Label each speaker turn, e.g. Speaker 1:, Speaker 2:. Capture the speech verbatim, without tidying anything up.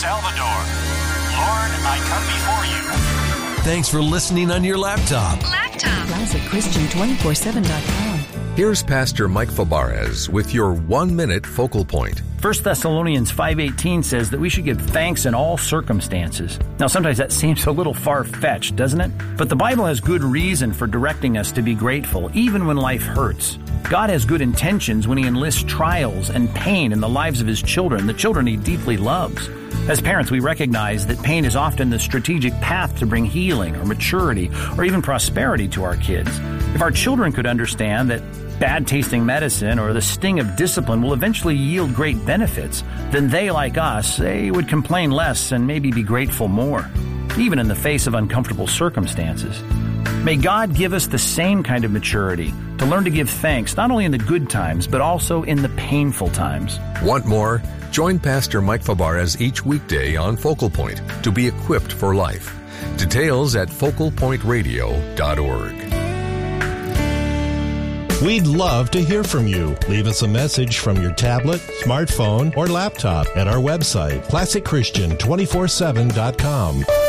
Speaker 1: Salvador. Lord, I come before you.
Speaker 2: Thanks for listening on your laptop.
Speaker 3: Laptop. Classic Christian twenty-four seven dot com.
Speaker 4: Here's Pastor Mike Fabarez with your one-minute focal point.
Speaker 5: First Thessalonians five eighteen says that we should give thanks in all circumstances. Now, sometimes that seems a little far-fetched, doesn't it? But the Bible has good reason for directing us to be grateful, even when life hurts. God has good intentions when He enlists trials and pain in the lives of His children, the children He deeply loves. As parents, we recognize that pain is often the strategic path to bring healing or maturity or even prosperity to our kids. If our children could understand that bad-tasting medicine or the sting of discipline will eventually yield great benefits, then they, like us, they would complain less and maybe be grateful more, even in the face of uncomfortable circumstances. May God give us the same kind of maturity to learn to give thanks not only in the good times, but also in the painful times.
Speaker 4: Want more? Join Pastor Mike Fabarez each weekday on Focal Point to be equipped for life. Details at focal point radio dot org.
Speaker 6: We'd love to hear from you. Leave us a message from your tablet, smartphone, or laptop at our website, classic christian two four seven dot com.